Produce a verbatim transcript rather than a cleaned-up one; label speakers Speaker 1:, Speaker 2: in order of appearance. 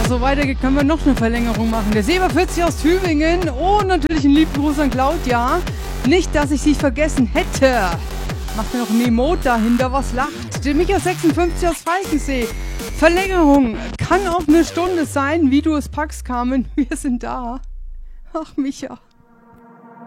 Speaker 1: So weitergeht, können wir noch eine Verlängerung machen. Der Seba vierzig aus Tübingen und natürlich einen lieben Gruß an Claudia. Nicht, dass ich sie vergessen hätte. Macht mir noch ein Emote dahinter, was lacht. Der Micha sechsundfünfzig aus Falkensee. Verlängerung kann auch eine Stunde sein, wie du es packst, Carmen. Wir sind da. Ach, Micha.